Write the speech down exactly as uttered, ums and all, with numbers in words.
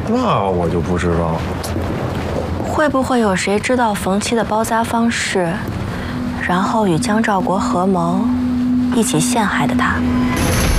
那我就不知道了。 会不会有谁知道冯七的包扎方式，然后与江兆国合谋，一起陷害的他？